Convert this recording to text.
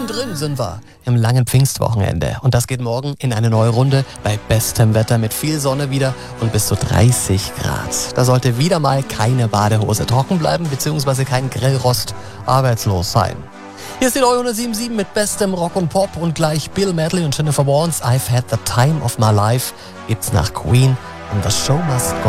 Mittendrin sind wir im langen Pfingstwochenende. Und das geht morgen in eine neue Runde bei bestem Wetter mit viel Sonne wieder und bis zu 30 Grad. Da sollte wieder mal keine Badehose trocken bleiben, beziehungsweise kein Grillrost arbeitslos sein. Hier ist die neue 107.7 mit bestem Rock und Pop und gleich Bill Medley und Jennifer Warnes. I've had the time of my life gibt's nach Queen und The Show Must Go